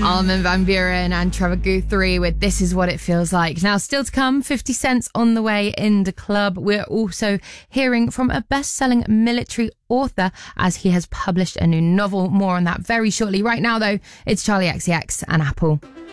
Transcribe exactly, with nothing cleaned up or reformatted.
Armin van Buuren and Trevor Guthrie with This Is What It Feels Like. Now, still to come, fifty Cent's On the Way in the Club. We're also hearing from a best-selling military author as he has published a new novel. More on that very shortly. Right now, though, it's Charlie X C X and Apple.